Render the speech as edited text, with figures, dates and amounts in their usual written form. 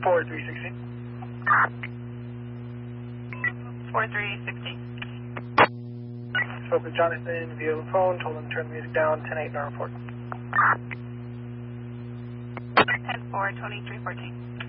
4316. 4316. Spoke with Jonathan via the phone, told him to turn the music down, 10-8 in our report. 10-4, 2314.